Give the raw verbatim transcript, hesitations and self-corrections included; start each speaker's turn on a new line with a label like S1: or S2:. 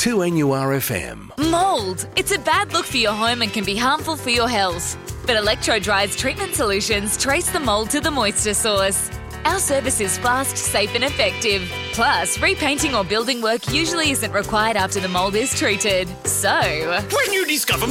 S1: two N U R F M.
S2: Mould. It's a bad look for your home and can be harmful for your health. But Electro-Dry's treatment solutions trace the mould to the moisture source. Our service is fast, safe and effective. Plus, repainting or building work usually isn't required after the mould is treated. So,
S3: When you discover